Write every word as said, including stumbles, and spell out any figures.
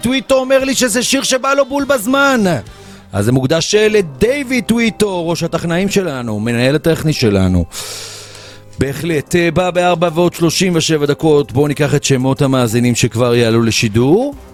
טוויטו אומר לי שזה שיר שבא לו בול בזמן. אז זה מוקדש לדייבי טוויטו, ראש הטכנאים שלנו, מנהל הטכני שלנו. בהחלט, בא בארבע ועוד שלושים ושבע דקות. בואו ניקח את שמות המאזינים שכבר יעלו לשידור.